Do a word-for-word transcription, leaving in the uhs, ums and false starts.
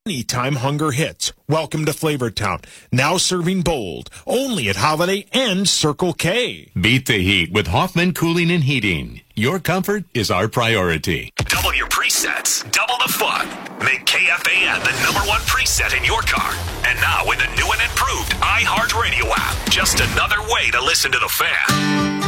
Anytime hunger hits, welcome to Flavortown. Now serving bold, only at Holiday and Circle K. Beat the heat with Hoffman Cooling and Heating. Your comfort is our priority. Double your presets, double the fun. Make K F A N the number one preset in your car. And now with a new and improved iHeartRadio app. Just another way to listen to the Fan.